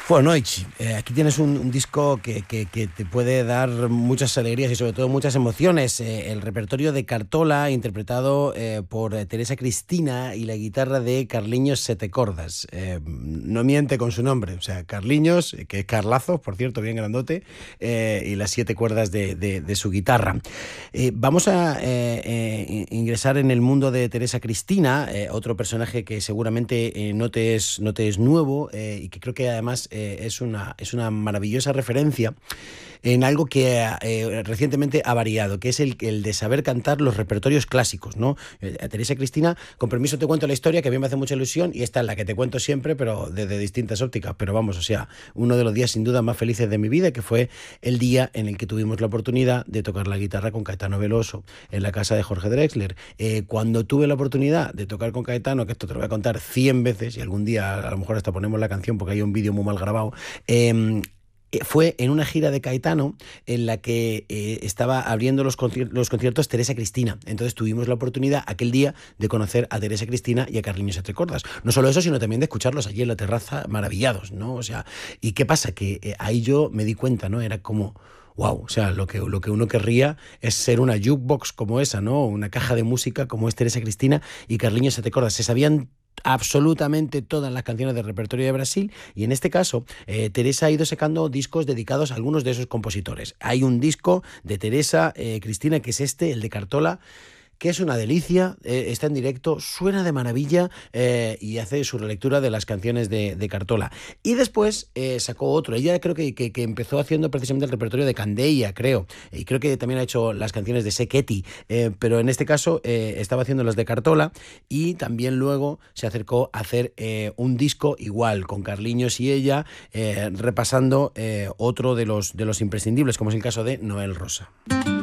Boa noite. Aquí tienes un disco que te puede dar muchas alegrías y sobre todo muchas emociones. El repertorio de Cartola, interpretado por Teresa Cristina, y la guitarra de Carliños Setecordas. No miente con su nombre. O sea, Carliños, que es Carlazo, por cierto, bien grandote, y las 7 cuerdas de su guitarra. Vamos a ingresar en el mundo de Teresa Cristina, otro personaje que seguramente no te es nuevo, y que creo que además es una maravillosa referencia en algo que recientemente ha variado, que es el de saber cantar los repertorios clásicos, ¿no? A Teresa Cristina, con permiso te cuento la historia, que a mí me hace mucha ilusión, y esta es la que te cuento siempre, pero desde distintas ópticas. Pero vamos, o sea, uno de los días sin duda más felices de mi vida, que fue el día en el que tuvimos la oportunidad de tocar la guitarra con Caetano Veloso en la casa de Jorge Drexler. Cuando tuve la oportunidad de tocar con Caetano, que esto te lo voy a contar 100 veces, y algún día a lo mejor hasta ponemos la canción porque hay un vídeo muy mal grabado, fue en una gira de Caetano en la que estaba abriendo los conciertos Teresa Cristina. Entonces tuvimos la oportunidad aquel día de conocer a Teresa Cristina y a Carliños Setecordas. No solo eso, sino también de escucharlos allí en la terraza, maravillados, ¿no? O sea, ¿y qué pasa? Que ahí yo me di cuenta, ¿no? Era como... Wow, o sea, lo que uno querría es ser una jukebox como esa, ¿no? Una caja de música como es Teresa Cristina y Carliños Setecordas. Se sabían absolutamente todas las canciones del repertorio de Brasil, y en este caso Teresa ha ido sacando discos dedicados a algunos de esos compositores. Hay un disco de Teresa Cristina, que es el de Cartola, que es una delicia, está en directo, suena de maravilla, y hace su relectura de las canciones de Cartola. Y después sacó otro. Ella creo que empezó haciendo precisamente el repertorio de Candeia, creo. Y creo que también ha hecho las canciones de Seketi, pero en este caso estaba haciendo las de Cartola, y también luego se acercó a hacer un disco igual, con Carliños y ella, repasando otro de los imprescindibles, como es el caso de Noel Rosa.